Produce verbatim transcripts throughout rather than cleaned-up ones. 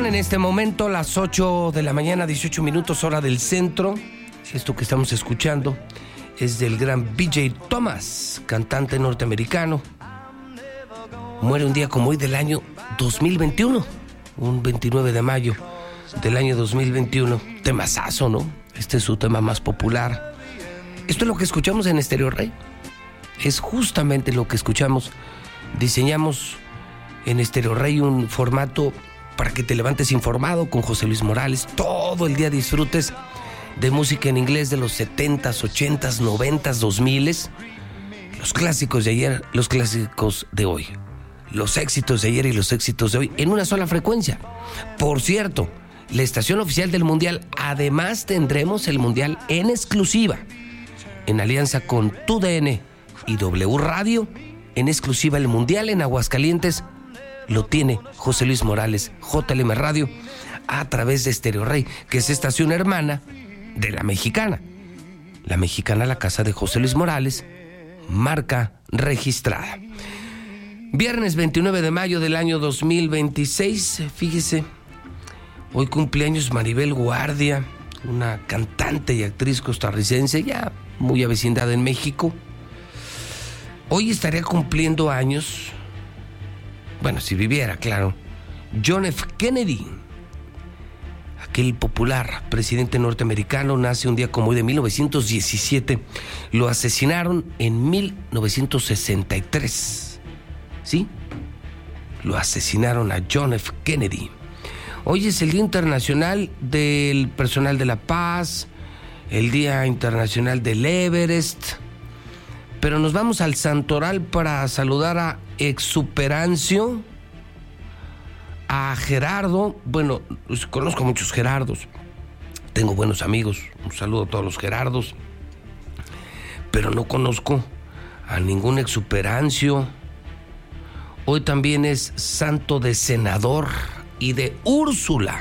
en este momento las ocho de la mañana, dieciocho minutos, hora del centro. Esto que estamos escuchando es del gran B J Thomas, cantante norteamericano. Muere un día como hoy del año dos mil veintiuno, un veintinueve de mayo del año dos mil veintiuno. Temazazo, ¿no? Este es su tema más popular. Esto es lo que escuchamos en Estéreo Rey. Es justamente lo que escuchamos. Diseñamos en Estéreo Rey un formato para que te levantes informado con José Luis Morales. Todo el día disfrutes de música en inglés de los setentas, ochentas, noventas, dos miles. Los clásicos de ayer, los clásicos de hoy. Los éxitos de ayer y los éxitos de hoy en una sola frecuencia. Por cierto, la estación oficial del Mundial. Además tendremos el Mundial en exclusiva, en alianza con Tu D N y W Radio. En exclusiva el Mundial en Aguascalientes lo tiene José Luis Morales, J L M Radio, a través de Estéreo Rey, que es estación hermana de La Mexicana. La Mexicana, la casa de José Luis Morales, marca registrada. Viernes veintinueve de mayo del año dos mil veintiséis, fíjese, hoy cumpleaños Maribel Guardia, una cantante y actriz costarricense ya muy avecindada en México. Hoy estaría cumpliendo años, bueno, si viviera, claro, John F. Kennedy, aquel popular presidente norteamericano. Nace un día como hoy de mil novecientos diecisiete. Lo asesinaron en mil novecientos sesenta y tres. ¿Sí? Lo asesinaron a John F. Kennedy. Hoy es el Día Internacional del Personal de la Paz, el Día Internacional del Everest. Pero nos vamos al Santoral para saludar a Exuperancio, a Gerardo. Bueno, conozco muchos Gerardos, tengo buenos amigos, un saludo a todos los Gerardos, pero no conozco a ningún Exuperancio. Hoy también es santo de Senador y de Úrsula.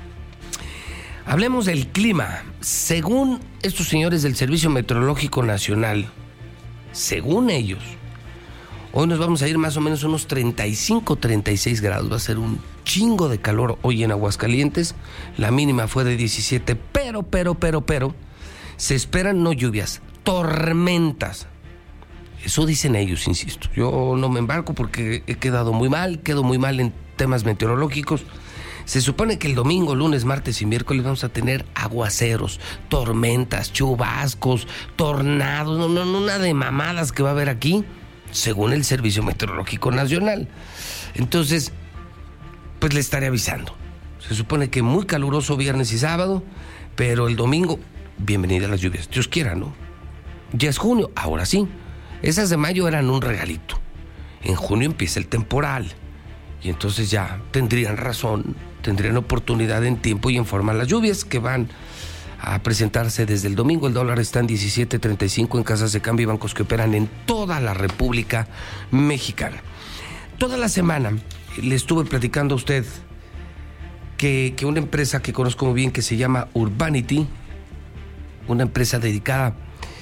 Hablemos del clima. Según estos señores del Servicio Meteorológico Nacional, según ellos, hoy nos vamos a ir más o menos unos treinta y cinco, treinta y seis grados. Va a ser un chingo de calor hoy en Aguascalientes. La mínima fue de diecisiete, pero, pero, pero, pero, se esperan no lluvias, tormentas. Eso dicen ellos, insisto. Yo no me embarco porque he quedado muy mal, quedo muy mal en temas meteorológicos. Se supone que el domingo, lunes, martes y miércoles vamos a tener aguaceros, tormentas, chubascos, tornados, no, no, no, nada de mamadas que va a haber aquí, según el Servicio Meteorológico Nacional. Entonces, pues le estaré avisando. Se supone que muy caluroso viernes y sábado, pero el domingo, bienvenida a las lluvias. Dios quiera, ¿no? Ya es junio, ahora sí. Esas de mayo eran un regalito. En junio empieza el temporal. Y entonces ya tendrían razón, tendrían oportunidad en tiempo y en forma las lluvias que van a presentarse desde el domingo. El dólar está en diecisiete treinta y cinco en casas de cambio y bancos que operan en toda la República Mexicana. Toda la semana le estuve platicando a usted que, que una empresa que conozco muy bien, que se llama Urbanity, una empresa dedicada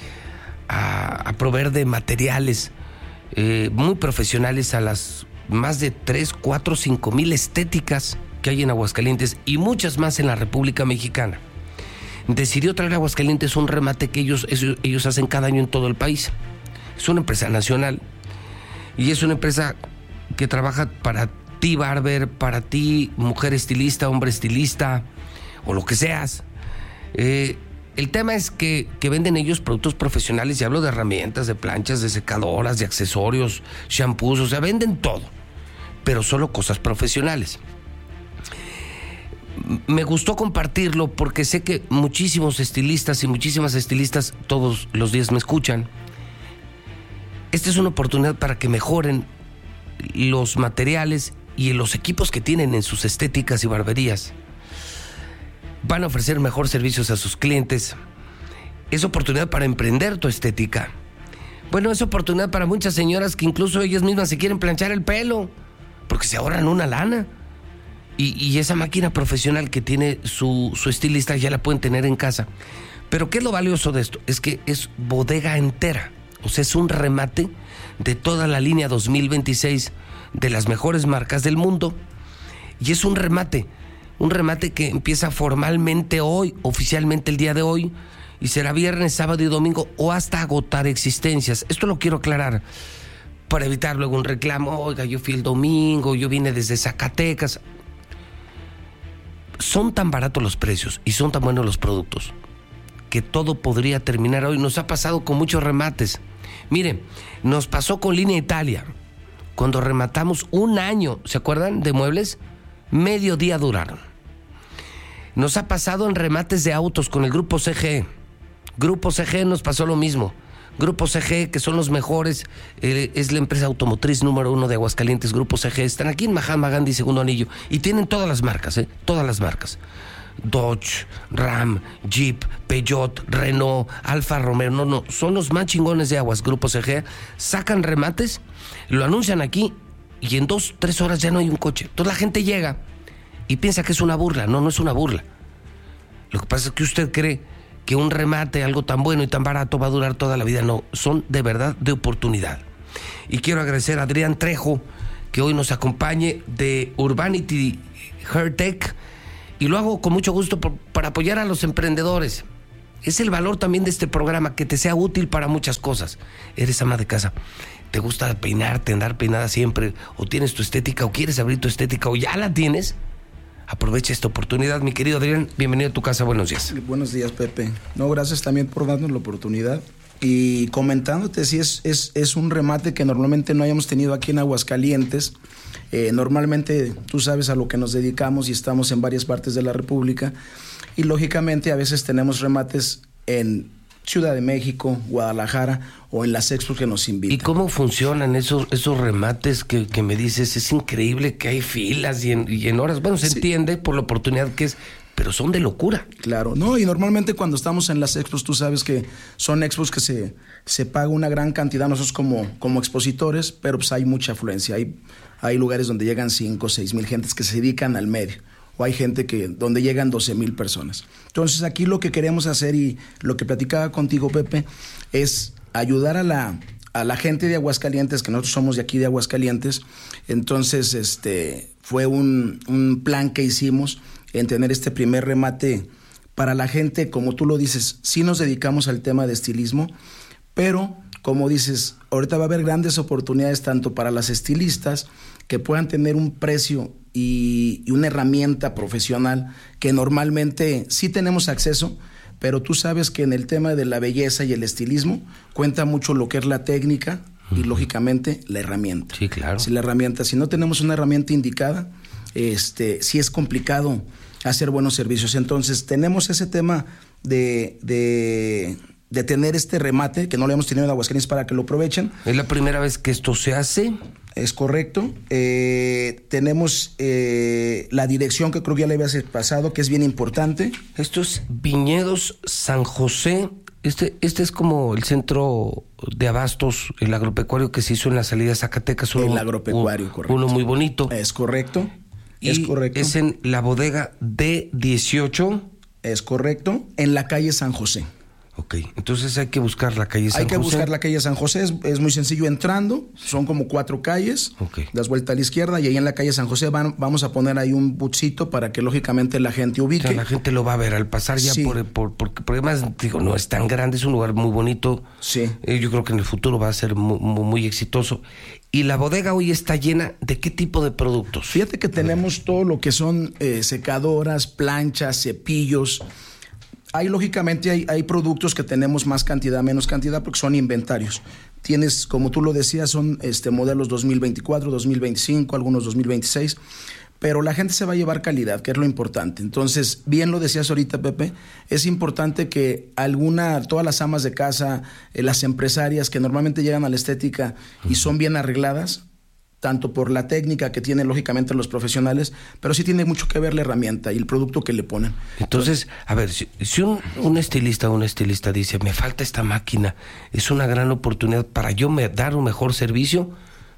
a, a proveer de materiales eh, muy profesionales a las más de tres, cuatro, cinco mil estéticas que hay en Aguascalientes y muchas más en la República Mexicana. Decidió traer a Aguascalientes un remate que ellos, ellos hacen cada año en todo el país. Es una empresa nacional y es una empresa que trabaja para ti, barber, para ti, mujer estilista, hombre estilista o lo que seas. Eh, el tema es que, que venden ellos productos profesionales, y hablo de herramientas, de planchas, de secadoras, de accesorios, shampoos, o sea, venden todo, pero solo cosas profesionales. Me gustó compartirlo porque sé que muchísimos estilistas y muchísimas estilistas todos los días me escuchan. Esta es una oportunidad para que mejoren los materiales y los equipos que tienen en sus estéticas y barberías. Van a ofrecer mejor servicios a sus clientes. Es oportunidad para emprender tu estética. Bueno, es oportunidad para muchas señoras que incluso ellas mismas se quieren planchar el pelo, porque se ahorran una lana. Y, y esa máquina profesional que tiene su, su estilista ya la pueden tener en casa. Pero ¿qué es lo valioso de esto? Es que es bodega entera. O sea, es un remate de toda la línea dos mil veintiséis de las mejores marcas del mundo. Y es un remate un remate que empieza formalmente hoy, oficialmente el día de hoy, y será viernes, sábado y domingo, o hasta agotar existencias. Esto lo quiero aclarar para evitar luego un reclamo. Oiga, yo fui el domingo, yo vine desde Zacatecas. Son tan baratos los precios y son tan buenos los productos que todo podría terminar hoy. Nos ha pasado con muchos remates. Mire, nos pasó con Línea Italia, cuando rematamos un año, ¿se acuerdan? De muebles, medio día duraron. Nos ha pasado en remates de autos con el Grupo C G E. Grupo C G E nos pasó lo mismo. Grupo C G E, que son los mejores, eh, es la empresa automotriz número uno de Aguascalientes. Grupo C G E, están aquí en Mahatma Gandhi, segundo anillo, y tienen todas las marcas, ¿eh? Todas las marcas. Dodge, Ram, Jeep, Peugeot, Renault, Alfa Romeo, no, no, son los más chingones de Aguas, Grupo C G E. Sacan remates, lo anuncian aquí y en dos, tres horas ya no hay un coche. Entonces la gente llega y piensa que es una burla. No, no es una burla. Lo que pasa es que usted cree que un remate, algo tan bueno y tan barato, va a durar toda la vida. No, son de verdad de oportunidad. Y quiero agradecer a Adrián Trejo, que hoy nos acompañe, de Urbanity Hairtech, y lo hago con mucho gusto por, para apoyar a los emprendedores. Es el valor también de este programa, que te sea útil para muchas cosas. Eres ama de casa, te gusta peinarte, andar peinada siempre, o tienes tu estética, o quieres abrir tu estética, o ya la tienes. Aprovecha esta oportunidad, mi querido Adrián. Bienvenido a tu casa, buenos días. Buenos días, Pepe. No, gracias también por darnos la oportunidad. Y comentándote, sí, es, es, es un remate que normalmente no hayamos tenido aquí en Aguascalientes. Eh, normalmente tú sabes a lo que nos dedicamos y estamos en varias partes de la República. Y lógicamente a veces tenemos remates en Ciudad de México, Guadalajara o en las expos que nos invitan. ¿Y cómo funcionan esos, esos remates que, que me dices? Es increíble que hay filas y en, y en horas. Bueno, se sí. entiende por la oportunidad que es, pero son de locura. Claro, no, y normalmente cuando estamos en las expos, tú sabes que son expos que se, se paga una gran cantidad, nosotros como, como expositores, pero pues hay mucha afluencia. Hay, hay lugares donde llegan cinco o seis mil gentes que se dedican al medio. O hay gente que donde llegan doce mil personas. Entonces aquí lo que queremos hacer, y lo que platicaba contigo, Pepe, es ayudar a la, a la gente de Aguascalientes, que nosotros somos de aquí de Aguascalientes. Entonces este fue un, un plan que hicimos en tener este primer remate para la gente. Como tú lo dices, sí nos dedicamos al tema de estilismo, pero como dices, ahorita va a haber grandes oportunidades tanto para las estilistas, que puedan tener un precio y, y una herramienta profesional que normalmente sí tenemos acceso, pero tú sabes que en el tema de la belleza y el estilismo cuenta mucho lo que es la técnica y uh-huh. lógicamente la herramienta. Sí, claro. Si la herramienta, si no tenemos una herramienta indicada, este, sí es complicado hacer buenos servicios. Entonces tenemos ese tema de... de de tener este remate, que no lo hemos tenido en Aguascalientes, para que lo aprovechen. ¿Es la primera vez que esto se hace? Es correcto. Eh, tenemos eh, la dirección, que creo que ya le había pasado, que es bien importante. Esto es Viñedos San José. Este, este es como el centro de abastos, el agropecuario que se hizo en la salida de Zacatecas. Uno, el agropecuario, uno, correcto. Uno muy bonito. Es correcto. Y es correcto. Es en la bodega D dieciocho. Es correcto. En la calle San José. Ok, entonces hay que buscar la calle San José. Hay que buscar la calle San José, es, es muy sencillo entrando, son como cuatro calles, okay. Das vuelta a la izquierda y ahí en la calle San José van, vamos a poner ahí un bucito para que lógicamente la gente ubique. O sea, la gente lo va a ver al pasar ya, sí. por, por, por, porque además, digo, no es tan grande, es un lugar muy bonito. Sí. Eh, yo creo que en el futuro va a ser muy, muy, muy exitoso. ¿Y la bodega hoy está llena de qué tipo de productos? Fíjate que tenemos todo lo que son eh, secadoras, planchas, cepillos. Hay, lógicamente, hay, hay productos que tenemos más cantidad, menos cantidad, porque son inventarios. Tienes, como tú lo decías, son este, modelos dos mil veinticuatro, dos mil veinticinco, algunos dos mil veintiséis, pero la gente se va a llevar calidad, que es lo importante. Entonces, bien lo decías ahorita, Pepe, es importante que alguna, todas las amas de casa, eh, las empresarias que normalmente llegan a la estética y son bien arregladas, tanto por la técnica que tienen lógicamente los profesionales, pero sí tiene mucho que ver la herramienta y el producto que le ponen. Entonces, a ver, si, si un, un estilista o una estilista dice, me falta esta máquina, es una gran oportunidad para yo me dar un mejor servicio,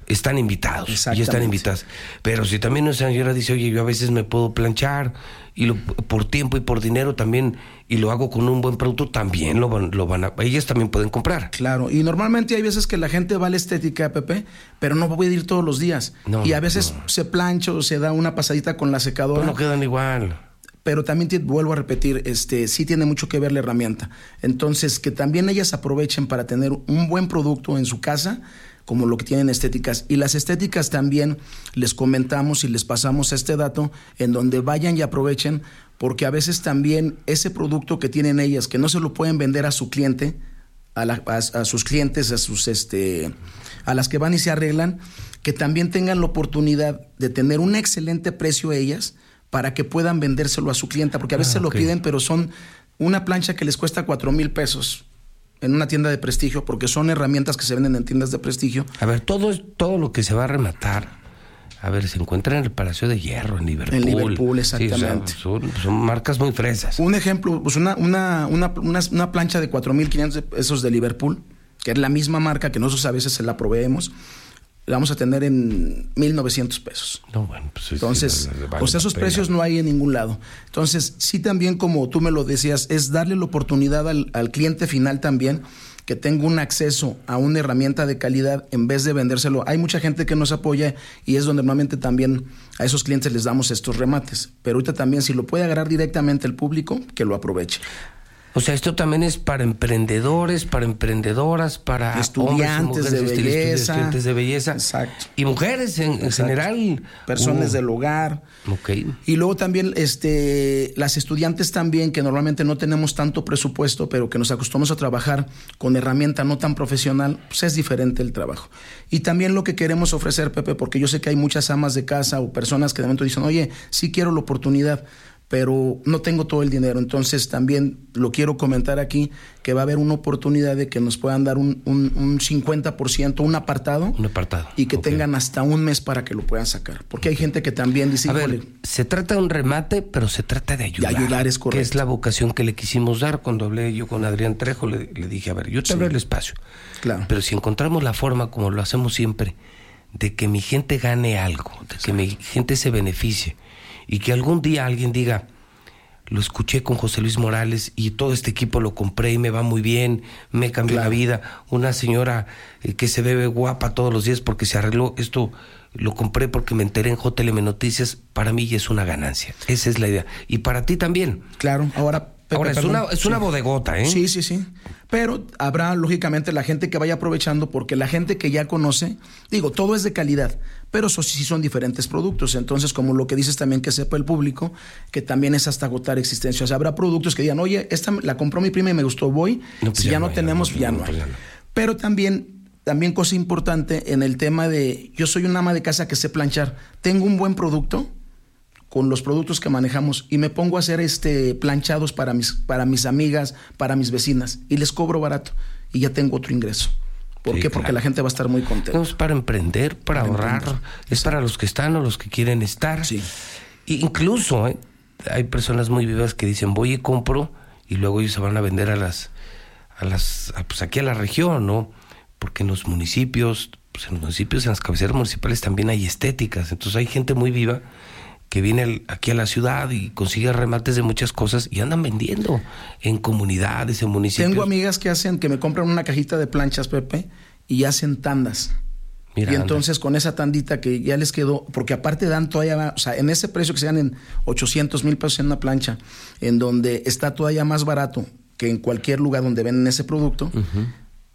están invitados. Y están invitados. Pero si también una señora dice, oye, yo a veces me puedo planchar, y lo, por tiempo y por dinero también, y lo hago con un buen producto, también lo van, lo van a... Ellas también pueden comprar. Claro, y normalmente hay veces que la gente va a la estética, Pepe, pero no puede ir todos los días. No, y a veces no. se plancha o se da una pasadita con la secadora. Pues no quedan igual. Pero también te, vuelvo a repetir, este, sí tiene mucho que ver la herramienta. Entonces, que también ellas aprovechen para tener un buen producto en su casa, como lo que tienen estéticas. Y las estéticas también les comentamos y les pasamos este dato en donde vayan y aprovechen, porque a veces también ese producto que tienen ellas, que no se lo pueden vender a su cliente, a, la, a, a sus clientes, a sus este, a las que van y se arreglan, que también tengan la oportunidad de tener un excelente precio a ellas, para que puedan vendérselo a su clienta, porque a veces ah, se okay. lo piden, pero son una plancha que les cuesta cuatro mil pesos en una tienda de prestigio, porque son herramientas que se venden en tiendas de prestigio. A ver, todo, todo lo que se va a rematar, a ver, se encuentra en el Palacio de Hierro, en Liverpool. En Liverpool, exactamente. Sí, o sea, son, son marcas muy fresas. Un ejemplo, pues una, una, una, una, una plancha de cuatro mil quinientos pesos de Liverpool, que es la misma marca que nosotros a veces se la proveemos, la vamos a tener en mil novecientos pesos. No, bueno, pues entonces, sí, vale pues esos precios no hay en ningún lado. Entonces, sí también, como tú me lo decías, es darle la oportunidad al, al cliente final también que tenga un acceso a una herramienta de calidad en vez de vendérselo. Hay mucha gente que nos apoya y es donde normalmente también a esos clientes les damos estos remates. Pero ahorita también, si lo puede agarrar directamente el público, que lo aproveche. O sea, esto también es para emprendedores, para emprendedoras, para estudiantes de belleza. Estudiantes de belleza. Exacto. Y mujeres en, en general. Personas uh. del hogar. Okay. Y luego también este, las estudiantes también, que normalmente no tenemos tanto presupuesto, pero que nos acostumbramos a trabajar con herramienta no tan profesional, pues es diferente el trabajo. Y también lo que queremos ofrecer, Pepe, porque yo sé que hay muchas amas de casa o personas que de momento dicen, oye, sí quiero la oportunidad, pero no tengo todo el dinero. Entonces también lo quiero comentar aquí, que va a haber una oportunidad de que nos puedan dar un, un, un cincuenta por ciento, un apartado. Un apartado. Y que okay. tengan hasta un mes para que lo puedan sacar. Porque hay gente que también dice... A ver, se trata de un remate, pero se trata de ayudar. De ayudar, es correcto. Que es la vocación que le quisimos dar. Cuando hablé yo con Adrián Trejo, le, le dije, a ver, yo te abro sí. el espacio. Claro. Pero si encontramos la forma, como lo hacemos siempre, de que mi gente gane algo, de Exacto. que mi gente se beneficie, y que algún día alguien diga... Lo escuché con José Luis Morales y todo este equipo lo compré y me va muy bien, me cambió claro. la vida. Una señora eh, que se ve guapa todos los días porque se arregló, esto lo compré porque me enteré en J L M Noticias, para mí ya es una ganancia. Esa es la idea. Y para ti también. Claro, ahora... Pepe, ahora es perdón. una, es sí. una bodegota, ¿eh? Sí, sí, sí. Pero habrá, lógicamente, la gente que vaya aprovechando, porque la gente que ya conoce, digo, todo es de calidad, pero eso sí son diferentes productos. Entonces, como lo que dices también, que sepa el público, que también es hasta agotar existencia. O sea, habrá productos que digan, oye, esta la compró mi prima y me gustó, voy. No, pues si ya, ya no, no tenemos, ya no, ya no, ya no. Pero también, también cosa importante en el tema de, yo soy una ama de casa que sé planchar, tengo un buen producto con los productos que manejamos y me pongo a hacer este planchados para mis, para mis amigas, para mis vecinas y les cobro barato y ya tengo otro ingreso. ¿Por sí, qué? Claro. Porque la gente va a estar muy contenta. Es para emprender, para, para ahorrar, emprender. Es para los que están o los que quieren estar. Sí. Y incluso ¿eh? hay personas muy vivas que dicen voy y compro y luego ellos se van a vender a las, a las, a, pues aquí a la región, ¿no? Porque en los municipios, pues en los municipios, en las cabeceras municipales también hay estéticas. Entonces hay gente muy viva que viene aquí a la ciudad y consigue remates de muchas cosas y andan vendiendo en comunidades, en municipios. Tengo amigas que hacen, que me compran una cajita de planchas, Pepe, y hacen tandas. Mira, y entonces anda. Con esa tandita que ya les quedó, porque aparte dan todavía, o sea, en ese precio que se ganan ochocientos mil pesos en una plancha, en donde está todavía más barato que en cualquier lugar donde venden ese producto, uh-huh.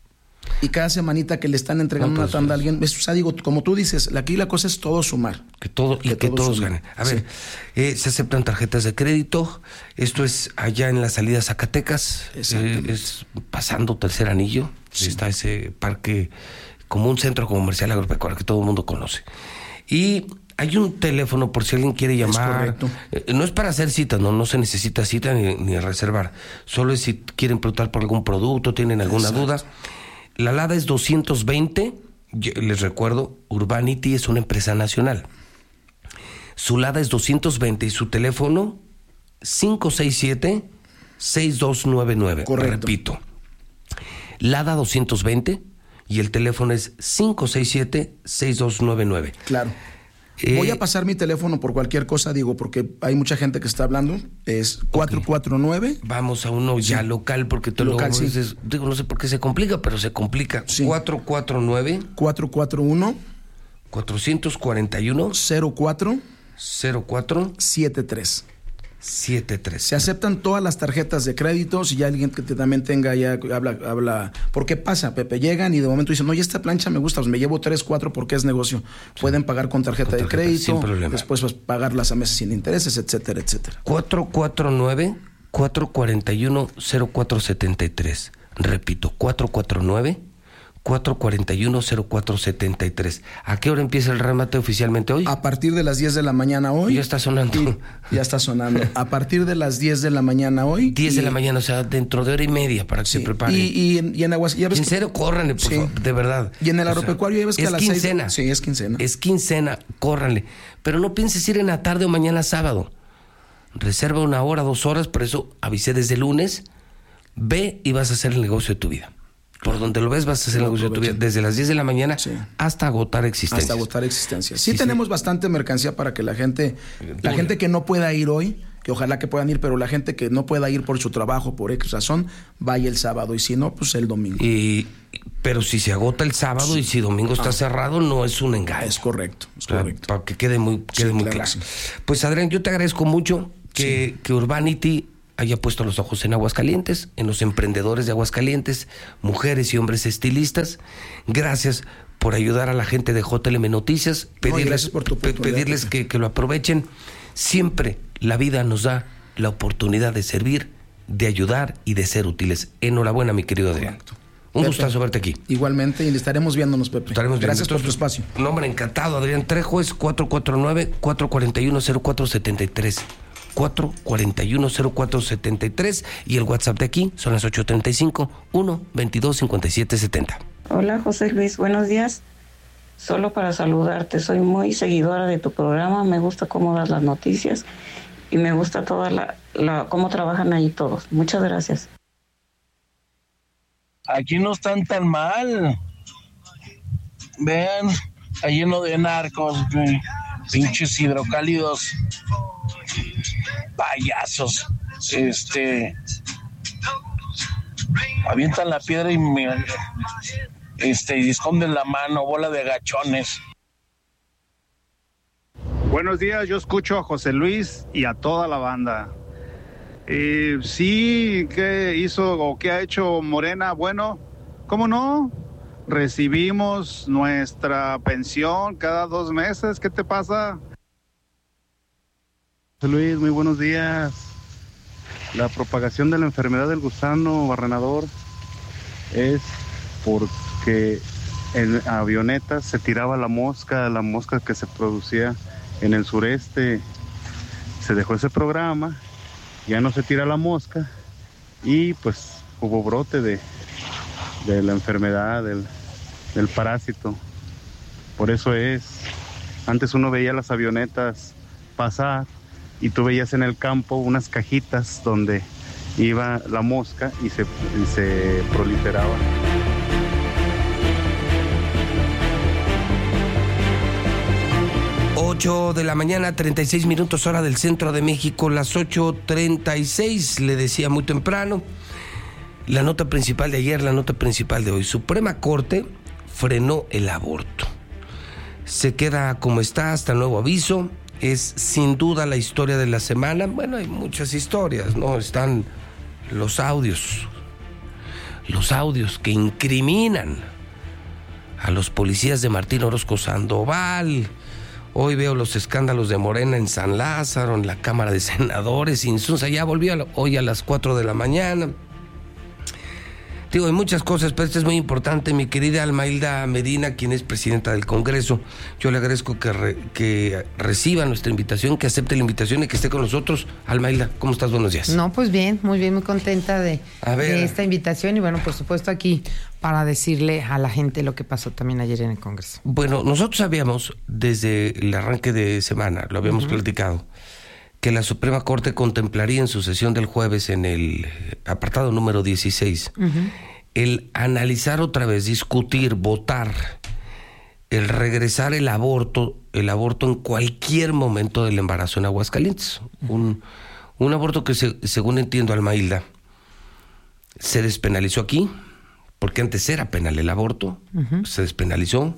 y cada semanita que le están entregando no, pues, una tanda a alguien, o sea, digo, como tú dices, aquí la cosa es todo sumar. Que todo, y que, que todo todos ganen. A ver, sí. eh, se aceptan tarjetas de crédito, esto es allá en la salida Zacatecas, eh, es pasando Tercer Anillo, sí. está ese parque, como un centro comercial agropecuario que todo el mundo conoce. Y hay un teléfono por si alguien quiere llamar. Es correcto. Eh, no es para hacer cita, no, no se necesita cita ni, ni reservar. Solo es si quieren preguntar por algún producto, tienen alguna Exacto. duda. La LADA es doscientos veinte, les recuerdo, Urbanity es una empresa nacional. Su LADA es doscientos veinte y su teléfono cinco seis siete, seis dos nueve nueve. Correcto. Repito, LADA doscientos veinte y el teléfono es cinco seis siete, seis dos nueve nueve. Claro. Eh, Voy a pasar mi teléfono por cualquier cosa, digo, porque hay mucha gente que está hablando. Es cuatro cuatro nueve. Okay. Vamos a uno ya sí. local, porque te local, lo sí. dices, digo, no sé por qué se complica, pero se complica. Sí. cuatro cuatro nueve. cuatro cuatro uno. cuatrocientos cuarenta y uno. cero cuatro. cero cuatro. setenta y tres. setenta y tres. Se aceptan todas las tarjetas de crédito. Si ya alguien que también tenga, ya habla, habla. ¿Por qué pasa, Pepe? Llegan y de momento dicen, no, y esta plancha me gusta, pues me llevo tres, cuatro porque es negocio. Sí. Pueden pagar con tarjeta, con tarjeta de crédito, sin problema. Después pues, pagarlas a meses sin intereses, etcétera, etcétera. cuatro cuatro nueve, cuatro cuatro uno, cero cuatro siete tres. Repito, cuatro cuatro nueve, cuatro cuatro uno, cero cuatro siete tres. ¿A qué hora empieza el remate oficialmente hoy? A partir de las diez de la mañana hoy. Ya está sonando. Ya está sonando. A partir de las diez de la mañana hoy. diez de la mañana, o sea, dentro de hora y media para que sí. se preparen. Y, y, en, y en Aguascalientes. En serio, córranle, por sí. favor, de verdad. Y en el agropecuario ya ves que es a las quincena. seis... Sí, es quincena. Es quincena, córranle. Pero no pienses ir en la tarde o mañana sábado. Reserva una hora, dos horas, por eso avisé desde el lunes. Ve y vas a hacer el negocio de tu vida. Por donde lo ves vas a hacer el negocio de tu vida, desde las diez de la mañana sí. hasta agotar existencias. Hasta agotar existencias. Sí, sí tenemos sí. bastante mercancía para que la gente, Pura. la gente que no pueda ir hoy, que ojalá que puedan ir, pero la gente que no pueda ir por su trabajo, por X razón, vaya el sábado y si no, pues el domingo. Y, pero si se agota el sábado sí. y si domingo está ah. cerrado, no es un engaño. Es correcto, es para, correcto. Para que quede muy, quede sí, muy claro, claro. Sí. Pues Adrián, yo te agradezco mucho que, sí. que Urbanity haya puesto los ojos en Aguascalientes, en los emprendedores de Aguascalientes, mujeres y hombres estilistas. Gracias por ayudar a la gente de J L M Noticias, pedirles, no, por tu pedirles que, que lo aprovechen. Siempre la vida nos da la oportunidad de servir, de ayudar y de ser útiles. Enhorabuena, mi querido Adrián. Correcto. Un Pepe, gustazo verte aquí. Igualmente, y estaremos viéndonos, Pepe. Estaremos Gracias viendo. por tu espacio. Nombre encantado, Adrián Trejo, es cuatro cuatro nueve, cuatro cuatro uno, cero cuatro siete tres. cuatro cuatro uno, cero cuatro siete tres y el WhatsApp de aquí son las ocho treinta y cinco, uno veintidós, cincuenta y siete setenta. Hola, José Luis, buenos días. Solo para saludarte, soy muy seguidora de tu programa, me gusta cómo das las noticias y me gusta toda la, la cómo trabajan ahí todos. Muchas gracias. Aquí no están tan mal. Vean, está lleno de narcos, pinches hidrocálidos, payasos. Este, avientan la piedra y me, este, y esconden la mano, bola de gachones. Buenos días, yo escucho a José Luis y a toda la banda. Eh, sí, ¿qué hizo o qué ha hecho Morena? Bueno, ¿cómo no? Recibimos nuestra pensión cada dos meses, ¿qué te pasa? José Luis, muy buenos días. La propagación de la enfermedad del gusano barrenador es porque en avionetas se tiraba la mosca, la mosca que se producía en el sureste. Se dejó ese programa, ya no se tira la mosca y pues hubo brote de, de la enfermedad, del, del parásito. Por eso es, antes uno veía las avionetas pasar y tú veías en el campo unas cajitas donde iba la mosca y se, y se proliferaba. ocho de la mañana, treinta y seis minutos hora del centro de México, las ocho treinta y seis, le decía muy temprano, la nota principal de ayer, la nota principal de hoy. Suprema Corte frenó el aborto. Se queda como está hasta nuevo aviso. Es sin duda la historia de la semana. Bueno, hay muchas historias, ¿no? Están los audios, los audios que incriminan a los policías de Martín Orozco Sandoval. Hoy veo los escándalos de Morena en San Lázaro, en la Cámara de Senadores. Insunza ya volvió a lo, hoy a las cuatro de la mañana. Digo, hay muchas cosas, pero esto es muy importante. Mi querida Almailda Medina, quien es presidenta del Congreso, yo le agradezco que, re, que reciba nuestra invitación, que acepte la invitación y que esté con nosotros. Almailda, ¿cómo estás? Buenos días. No, pues bien, muy bien, muy contenta de, de esta invitación y bueno, por supuesto aquí para decirle a la gente lo que pasó también ayer en el Congreso. Bueno, nosotros sabíamos desde el arranque de semana, lo habíamos uh-huh. platicado, que la Suprema Corte contemplaría en su sesión del jueves en el apartado número dieciséis uh-huh. el analizar otra vez, discutir, votar, el regresar el aborto, el aborto en cualquier momento del embarazo en Aguascalientes. Un, un aborto que, se, según entiendo, Almailda, se despenalizó aquí, porque antes era penal el aborto, uh-huh. se despenalizó.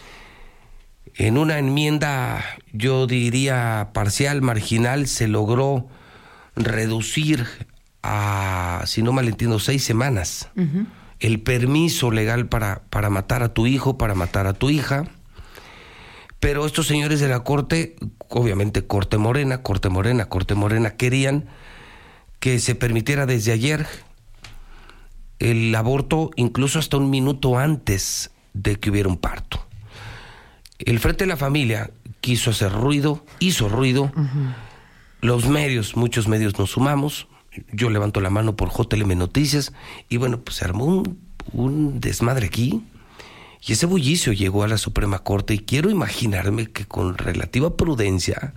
En una enmienda, yo diría parcial, marginal, se logró reducir a, si no mal entiendo, seis semanas. Uh-huh. El permiso legal para, para matar a tu hijo, para matar a tu hija. Pero estos señores de la Corte, obviamente Corte Morena, Corte Morena, Corte Morena, querían que se permitiera desde ayer el aborto incluso hasta un minuto antes de que hubiera un parto. El Frente de la Familia quiso hacer ruido, hizo ruido. Uh-huh. Los medios, muchos medios nos sumamos. Yo levanto la mano por J L M Noticias y bueno, pues se armó un, un desmadre aquí y ese bullicio llegó a la Suprema Corte y quiero imaginarme que con relativa prudencia,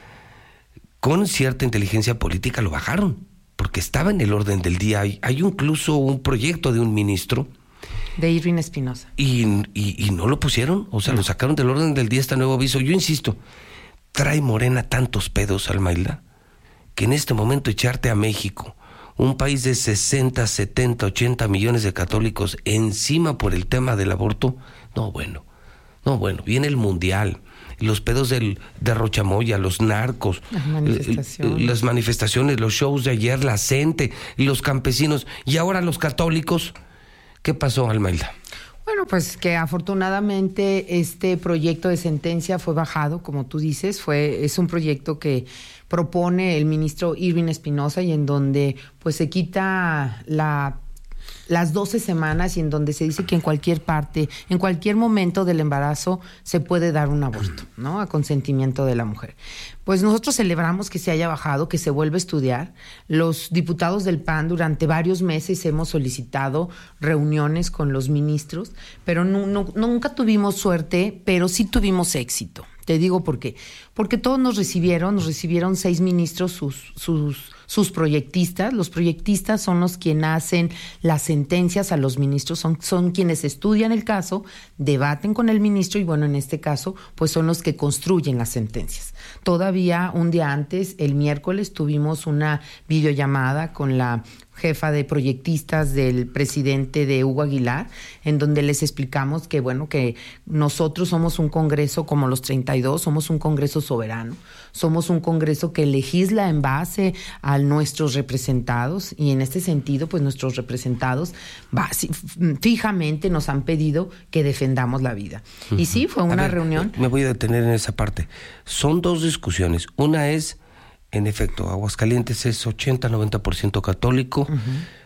con cierta inteligencia política lo bajaron, porque estaba en el orden del día. Hay, hay incluso un proyecto de un ministro de Irving Espinosa y, y, y no lo pusieron, o sea, no. Lo sacaron del orden del día este nuevo aviso. Yo insisto, trae Morena tantos pedos, Almailda, que en este momento echarte a México, un país de sesenta, setenta, ochenta millones de católicos encima por el tema del aborto, no bueno, no bueno, viene el mundial, los pedos del, de Rochamoya, los narcos, las manifestaciones. las manifestaciones, los shows de ayer, la gente, los campesinos, y ahora los católicos. ¿Qué pasó, Almailda? Bueno, pues que afortunadamente este proyecto de sentencia fue bajado, como tú dices, fue es un proyecto que propone el ministro Irving Espinosa y en donde pues se quita la las doce semanas y en donde se dice que en cualquier parte, en cualquier momento del embarazo se puede dar un aborto, ¿no? A consentimiento de la mujer. Pues nosotros celebramos que se haya bajado, que se vuelva a estudiar. Los diputados del P A N durante varios meses hemos solicitado reuniones con los ministros, pero no, no, nunca tuvimos suerte, pero sí tuvimos éxito. Te digo por qué. Porque todos nos recibieron, nos recibieron seis ministros, sus, sus, sus proyectistas. Los proyectistas son los quienes hacen las sentencias a los ministros, son, son quienes estudian el caso, debaten con el ministro y bueno, en este caso, pues son los que construyen las sentencias. Todavía un día antes, el miércoles, tuvimos una videollamada con la jefa de proyectistas del presidente de Hugo Aguilar, en donde les explicamos que, bueno, que nosotros somos un congreso como los treinta y dos, somos un congreso soberano, somos un congreso que legisla en base a nuestros representados y en este sentido, pues nuestros representados basi- fijamente nos han pedido que defendamos la vida. Uh-huh. Y sí, fue una ver, reunión. Me voy a detener en esa parte. Son dos discusiones. Una es, en efecto, Aguascalientes es ochenta a noventa por ciento católico, uh-huh,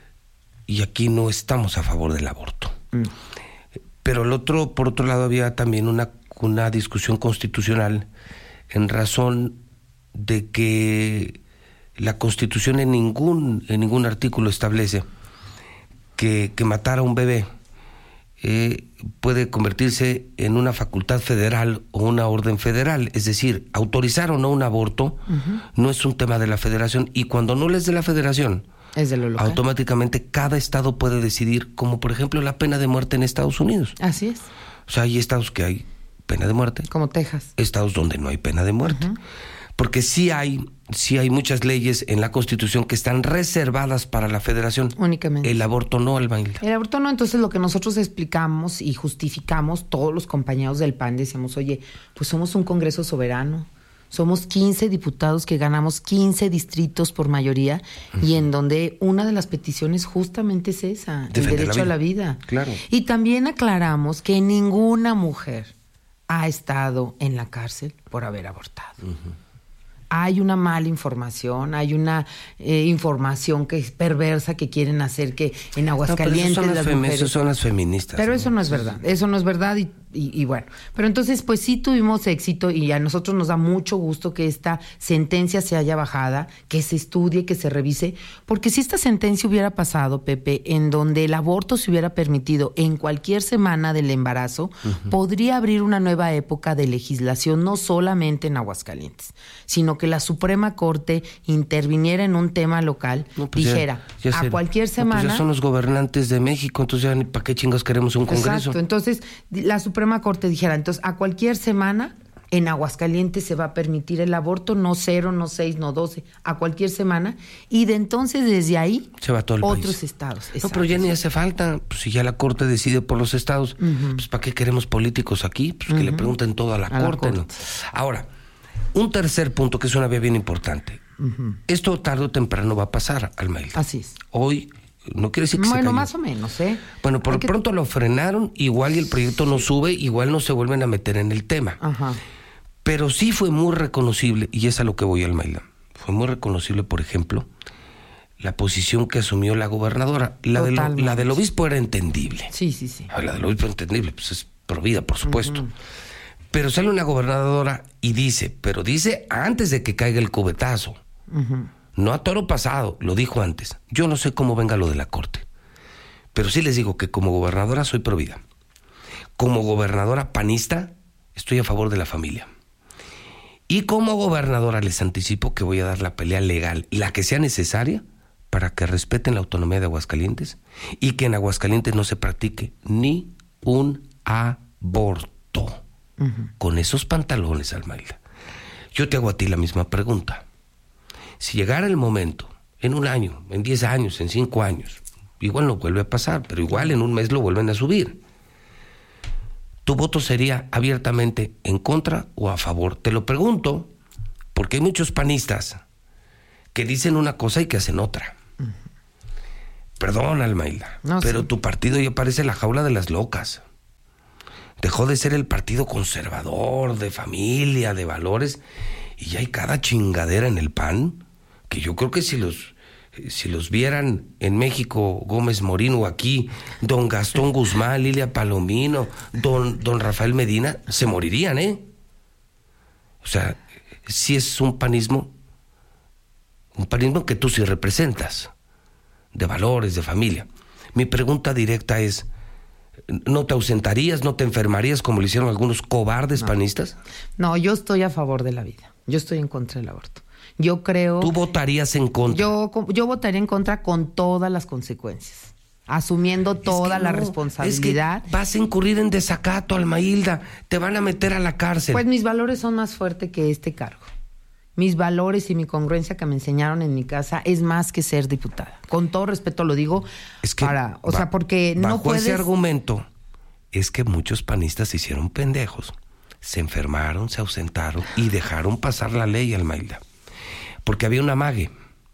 y aquí no estamos a favor del aborto. Uh-huh. Pero el otro, por otro lado, había también una, una discusión constitucional en razón de que la Constitución en ningún, en ningún artículo establece que, que matar a un bebé eh, puede convertirse en una facultad federal o una orden federal. Es decir, autorizar o no un aborto uh-huh. no es un tema de la federación, y cuando no es de la federación, es de lo local, automáticamente cada estado puede decidir, como por ejemplo la pena de muerte en Estados Unidos. Así es. O sea, hay estados que hay pena de muerte. Como Texas. Estados donde no hay pena de muerte. Uh-huh. Porque sí hay, sí hay muchas leyes en la Constitución que están reservadas para la federación. Únicamente. El aborto no, Almailda. El aborto no, entonces lo que nosotros explicamos y justificamos, todos los compañeros del P A N decíamos, oye, pues somos un congreso soberano, somos quince diputados que ganamos quince distritos por mayoría, uh-huh, y en donde una de las peticiones justamente es esa, Defender el derecho la a la vida. Claro. Y también aclaramos que ninguna mujer ha estado en la cárcel por haber abortado. Uh-huh. Hay una mala información, hay una eh, información que es perversa, que quieren hacer que en Aguascalientes no, pero eso son las, las fem- mujeres... eso son las feministas. Pero ¿no? eso no es verdad, eso no es verdad y, Y, y bueno, pero entonces pues sí tuvimos éxito y a nosotros nos da mucho gusto que esta sentencia se haya bajada, que se estudie, que se revise, porque si esta sentencia hubiera pasado, Pepe, en donde el aborto se hubiera permitido en cualquier semana del embarazo, uh-huh. podría abrir una nueva época de legislación, no solamente en Aguascalientes, sino que la Suprema Corte interviniera en un tema local, no, pues dijera, ya, ya a cualquier semana... No, pues ya son los gobernantes de México, entonces ya ni para qué chingas queremos un congreso. Exacto, entonces la Suprema Corte dijera, entonces a cualquier semana en Aguascalientes se va a permitir el aborto, no cero, no seis, no doce, a cualquier semana, y de entonces desde ahí se va todo el otros país. estados. No, pero ya ni hace falta, pues si ya la Corte decide por los estados, uh-huh. pues ¿para qué queremos políticos aquí? Pues uh-huh. que le pregunten todo a la, a corte, la corte, ¿no? Ahora, un tercer punto que es una vía bien importante. Uh-huh. Esto tarde o temprano va a pasar, Almailda. Así es. Hoy... No quiere decir que bueno, se cayó. más o menos, ¿eh? Bueno, por lo que... pronto lo frenaron, igual y el proyecto no sube, igual no se vuelven a meter en el tema. Ajá. Pero sí fue muy reconocible, y es a lo que voy, Almailda. Fue muy reconocible, por ejemplo, la posición que asumió la gobernadora. La, del, la del obispo era entendible. Sí, sí, sí. La del obispo era entendible, pues es provida, por supuesto. Uh-huh. Pero sale una gobernadora y dice, pero dice antes de que caiga el cubetazo. Uh-huh. No a toro pasado, lo dijo antes. Yo no sé cómo venga lo de la Corte. Pero sí les digo que como gobernadora soy pro vida. Como gobernadora panista, estoy a favor de la familia. Y como gobernadora les anticipo que voy a dar la pelea legal, la que sea necesaria, para que respeten la autonomía de Aguascalientes y que en Aguascalientes no se practique ni un aborto. Uh-huh. Con esos pantalones, Almailda. Yo te hago a ti la misma pregunta. Si llegara el momento, en un año, en diez años, en cinco años, igual no vuelve a pasar, pero igual en un mes lo vuelven a subir, ¿tu voto sería abiertamente en contra o a favor? Te lo pregunto porque hay muchos panistas que dicen una cosa y que hacen otra. Uh-huh. Perdón, Almailda, no, pero sí. Tu partido ya parece la jaula de las locas. Dejó de ser el partido conservador, de familia, de valores, y ya hay cada chingadera en el P A N, que yo creo que si los, si los vieran en México, Gómez Morín, o aquí, don Gastón Guzmán, Lilia Palomino, don, don Rafael Medina, se morirían, ¿eh? O sea, si es un panismo, un panismo que tú sí representas, de valores, de familia. Mi pregunta directa es, ¿no te ausentarías, no te enfermarías como lo hicieron algunos cobardes no. panistas? No, yo estoy a favor de la vida. Yo estoy en contra del aborto. Yo creo... ¿Tú votarías en contra? Yo, yo votaría en contra con todas las consecuencias, asumiendo toda es que la no, responsabilidad. Es que vas a incurrir en desacato, Almailda. Te van a meter a la cárcel. Pues mis valores son más fuertes que este cargo. Mis valores y mi congruencia que me enseñaron en mi casa es más que ser diputada. Con todo respeto lo digo, es que para, o va, sea, porque no bajo puedes... ese argumento, es que muchos panistas se hicieron pendejos. Se enfermaron, se ausentaron y dejaron pasar la ley, Almailda. Porque había un amague.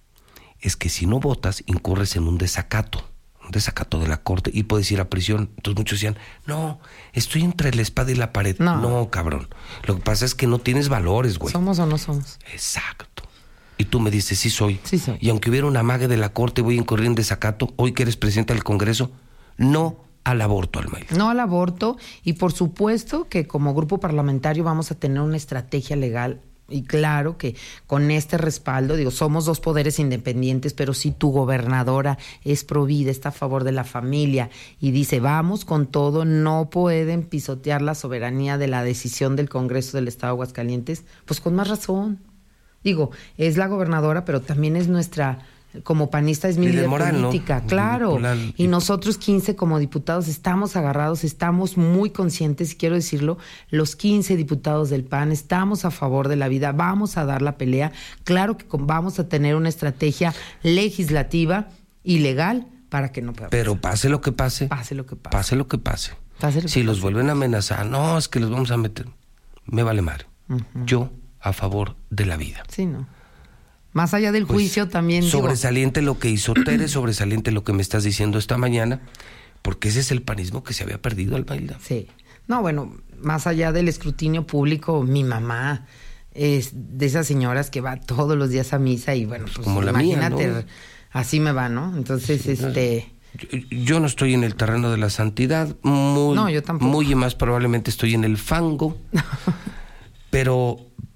Es que si no votas, incurres en un desacato. Un desacato de la corte y puedes ir a prisión. Entonces muchos decían, no, estoy entre la espada y la pared. No, no cabrón. Lo que pasa es que no tienes valores, güey. ¿Somos o no somos? Exacto. Y tú me dices, sí soy. Sí soy. Y aunque hubiera un amague de la corte, voy a incurrir en desacato. Hoy que eres presidente del Congreso, no al aborto, Almailda. No al aborto, y por supuesto que como grupo parlamentario vamos a tener una estrategia legal, y claro que con este respaldo, digo, somos dos poderes independientes, pero si tu gobernadora es pro vida, está a favor de la familia y dice vamos con todo, no pueden pisotear la soberanía de la decisión del Congreso del Estado de Aguascalientes, pues con más razón. Digo, es la gobernadora, pero también es nuestra... Como panista es mi líder política, ¿no? Claro. Moral. Y nosotros quince como diputados estamos agarrados, estamos muy conscientes, y quiero decirlo, los quince diputados del P A N estamos a favor de la vida, vamos a dar la pelea. Claro que vamos a tener una estrategia legislativa y legal para que no pueda pasar. Pero pase lo que pase. Pase lo que pase. Pase lo que pase. pase lo que si pase. Los vuelven a amenazar, no, es que los vamos a meter. Me vale madre. Uh-huh. Yo a favor de la vida. Sí, no. Más allá del pues, juicio también... Sobresaliente digo... lo que hizo Tere, sobresaliente lo que me estás diciendo esta mañana, porque ese es el panismo que se había perdido, Almailda. Sí. No, bueno, más allá del escrutinio público, mi mamá es de esas señoras que va todos los días a misa y bueno, pues como la imagínate, mía, ¿no? Así me va, ¿no? Entonces, sí, este... Yo, yo no estoy en el terreno de la santidad, muy, no, yo tampoco. Muy y más probablemente estoy en el fango, pero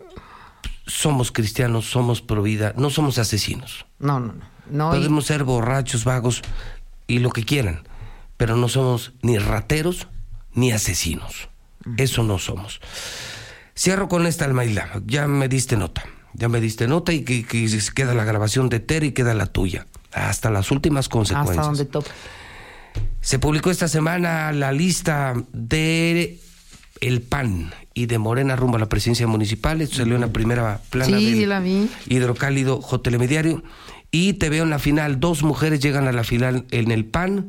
somos cristianos, somos pro vida, no somos asesinos. No, no, no. no Podemos y... ser borrachos, vagos y lo que quieran, pero no somos ni rateros ni asesinos. Uh-huh. Eso no somos. Cierro con esta, Almaíla. Ya me diste nota. Ya me diste nota y que, que queda la grabación de Tere y queda la tuya. Hasta las últimas consecuencias. Hasta donde tope. Se publicó esta semana la lista de el P A N y de Morena rumbo a la presidencia municipal. Esto salió en la primera plana sí, del sí la vi. Hidrocálido J-Telediario. Y te veo en la final. Dos mujeres llegan a la final en el P A N.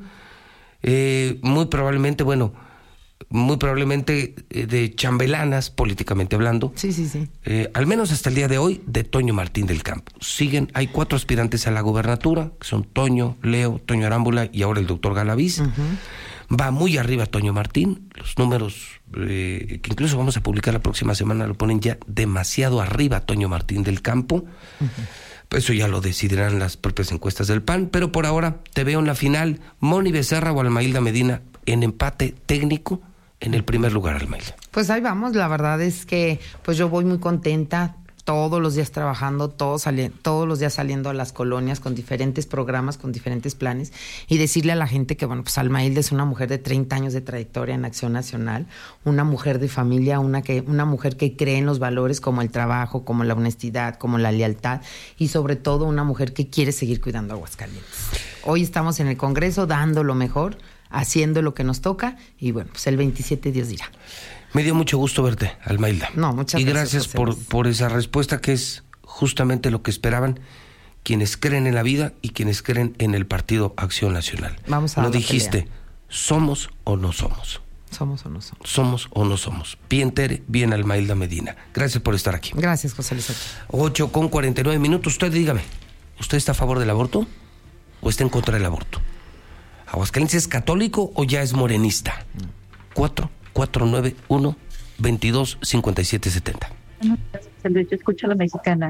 Eh, muy probablemente, bueno, muy probablemente eh, de chambelanas, políticamente hablando. Sí, sí, sí. Eh, al menos hasta el día de hoy, de Toño Martín del Campo. Siguen, hay cuatro aspirantes a la gobernatura, que son Toño, Leo, Toño Arámbula y ahora el doctor Galaviz. Uh-huh. Va muy arriba Toño Martín. Los números eh, que incluso vamos a publicar la próxima semana lo ponen ya demasiado arriba Toño Martín del Campo. Uh-huh. Eso ya lo decidirán las propias encuestas del P A N, pero por ahora te veo en la final, Moni Becerra o Almaílda Medina en empate técnico en el primer lugar, Almaílda. Pues ahí vamos, la verdad es que pues yo voy muy contenta, todos los días trabajando, todos, sali- todos los días saliendo a las colonias con diferentes programas, con diferentes planes, y decirle a la gente que, bueno, pues Almaílda es una mujer de treinta años de trayectoria en Acción Nacional, una mujer de familia, una, que, una mujer que cree en los valores como el trabajo, como la honestidad, como la lealtad, y sobre todo una mujer que quiere seguir cuidando a Aguascalientes. Hoy estamos en el Congreso dando lo mejor, haciendo lo que nos toca, y bueno, pues el veintisiete Dios dirá. Me dio mucho gusto verte, Almaílda. No, muchas y gracias. Y gracias por, por esa respuesta que es justamente lo que esperaban quienes creen en la vida y quienes creen en el Partido Acción Nacional. Vamos a No dar la dijiste, pelea. ¿somos o no somos? Somos o no somos. Somos o no somos. Bien Tere, bien Almaílda Medina. Gracias por estar aquí. Gracias, José Luis. ocho con cuarenta y nueve minutos. Usted dígame, ¿usted está a favor del aborto o está en contra del aborto? ¿Aguascalientes es católico o ya es morenista? cuatro cuatro nueve uno veintidós cincuenta y siete setenta. Yo escucho a la mexicana.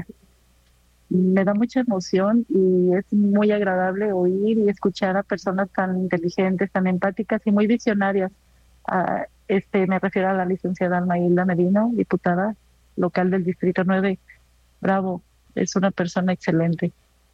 Me da mucha emoción y es muy agradable oír y escuchar a personas tan inteligentes, tan empáticas y muy visionarias. Uh, este, me refiero a la licenciada Almaílda Medina, diputada local del Distrito nueve. Bravo, es una persona excelente.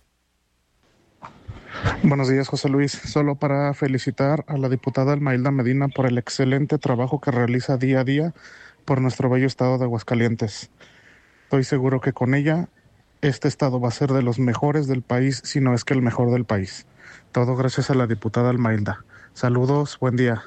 Buenos días, José Luis. Solo para felicitar a la diputada Almaílda Medina por el excelente trabajo que realiza día a día por nuestro bello estado de Aguascalientes. Estoy seguro que con ella este estado va a ser de los mejores del país, si no es que el mejor del país. Todo gracias a la diputada Almaílda. Saludos, buen día.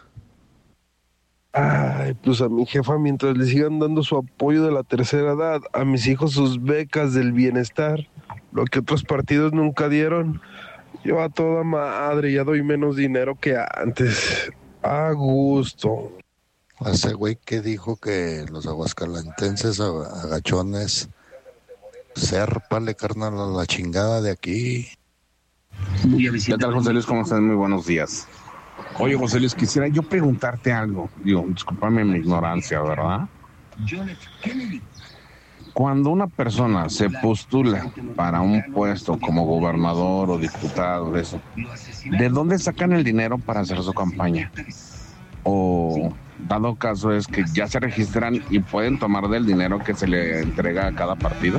Ay, pues a mi jefa, mientras le sigan dando su apoyo de la tercera edad, a mis hijos sus becas del bienestar, lo que otros partidos nunca dieron. Yo a toda madre ya doy menos dinero que antes. A gusto. Ese güey que dijo que los aguascalentenses agachones, sérpale, carnal, a la chingada de aquí. ¿Qué tal, José Luis? ¿Cómo estás? Muy buenos días. Oye, José Luis, quisiera yo preguntarte algo. Digo, discúlpame mi ignorancia, ¿verdad? Cuando una persona se postula para un puesto como gobernador o diputado, de eso, ¿de dónde sacan el dinero para hacer su campaña? O, dado caso, es que ya se registran y pueden tomar del dinero que se le entrega a cada partido.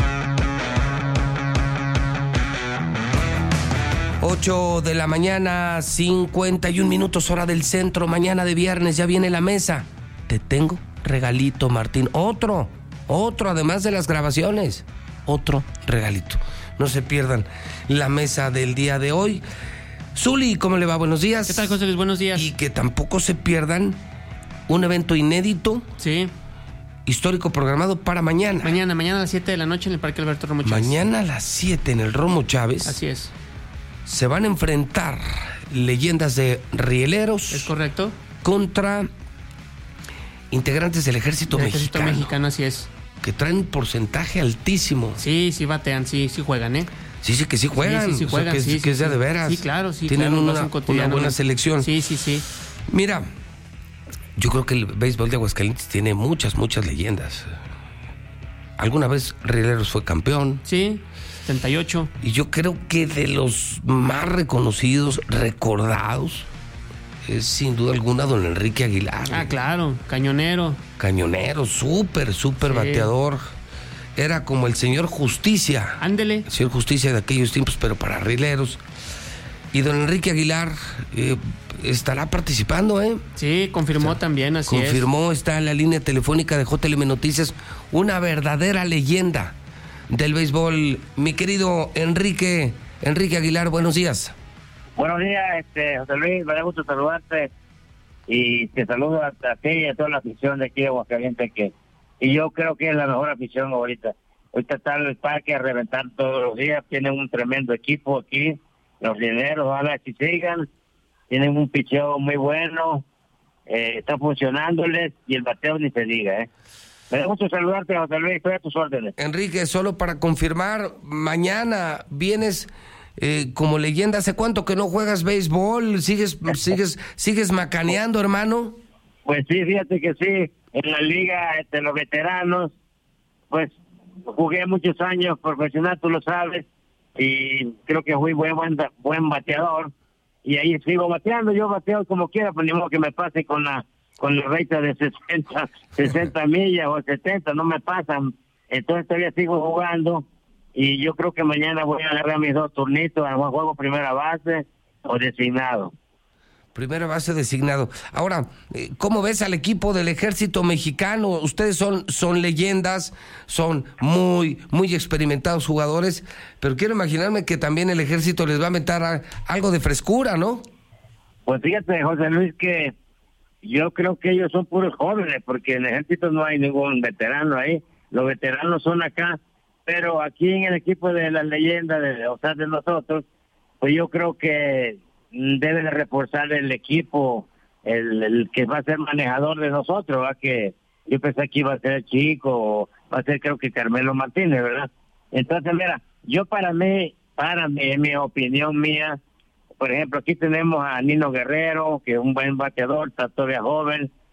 ocho de la mañana, cincuenta y un minutos, hora del centro. Mañana de viernes, ya viene la mesa. Te tengo regalito, Martín. Otro. Otro, además de las grabaciones, otro regalito. No se pierdan la mesa del día de hoy. Zuli, ¿cómo le va? Buenos días. ¿Qué tal, José Luis? Buenos días. Y que tampoco se pierdan un evento inédito. Sí. Histórico programado para mañana. Mañana, mañana a las siete de la noche en el Parque Alberto Romo Chávez. Mañana a las siete en el Romo Chávez. Así es. Se van a enfrentar leyendas de rieleros. Es correcto. Contra integrantes del ejército el mexicano. Ejército mexicano, así es. Que traen un porcentaje altísimo. Sí, sí batean, sí, sí juegan, ¿eh? Sí, sí, que sí juegan. Sí, sí, sí juegan. O sea, que, sí, que es sí, de, de veras. Sí, claro, sí. Tienen claro, una, una buena selección. Sí, sí, sí. Mira, yo creo que el béisbol de Aguascalientes tiene muchas, muchas leyendas. alguna vez Rieleros fue campeón. Sí, setenta y ocho. Y yo creo que de los más reconocidos, recordados, es sin duda alguna don Enrique Aguilar. Ah, claro, cañonero. Cañonero, súper, súper Sí. bateador. Era como el señor Justicia. Ándele. El señor Justicia de aquellos tiempos, pero para Rieleros. Y don Enrique Aguilar eh, estará participando, ¿eh? Sí, confirmó O sea, también, así es. Confirmó, está en la línea telefónica de J L M Noticias, una verdadera leyenda del béisbol. Mi querido Enrique, Enrique Aguilar, buenos días. Buenos días, este, José Luis, me da gusto saludarte y te saludo a, a ti y a toda la afición de aquí de Aguascalientes, que y yo creo que es la mejor afición ahorita. Ahorita está el parque a reventar todos los días, tienen un tremendo equipo aquí, los Rieleros, ojalá que sigan, tienen un picheo muy bueno, eh, está funcionándoles y el bateo ni se diga, ¿eh? Me da gusto saludarte, José Luis, estoy a tus órdenes. Enrique, solo para confirmar, mañana vienes eh, como leyenda. ¿Hace cuánto que no juegas béisbol? ¿Sigues, sigues, sigues macaneando, hermano? Pues sí, fíjate que sí, en la liga de este, los veteranos, pues jugué muchos años profesional, tú lo sabes, y creo que fui buen, buen, buen bateador, y ahí sigo bateando, yo bateo como quiera, pues ni modo que me pase con la con la recta de sesenta, sesenta millas o setenta, no me pasan, entonces todavía sigo jugando, y yo creo que mañana voy a agarrar mis dos turnitos, a lo mejor juego primera base o designado. Primera base designado. Ahora, ¿cómo ves al equipo del Ejército Mexicano? Ustedes son, son leyendas, son muy, muy experimentados jugadores, pero quiero imaginarme que también el Ejército les va a meter a, algo de frescura, ¿no? Pues fíjate, José Luis, que yo creo que ellos son puros jóvenes, porque en el Ejército no hay ningún veterano ahí, los veteranos son acá, pero aquí en el equipo de las leyendas, de, o sea, de nosotros, pues yo creo que debe de reforzar el equipo, el, el que va a ser manejador de nosotros, ¿verdad? Que yo pensé que iba a ser el Chico, o va a ser creo que Carmelo Martínez, ¿verdad? Entonces, mira, yo para mí, para mí, en mi opinión mía, por ejemplo, aquí tenemos a Nino Guerrero, que es un buen bateador, está todavía joven,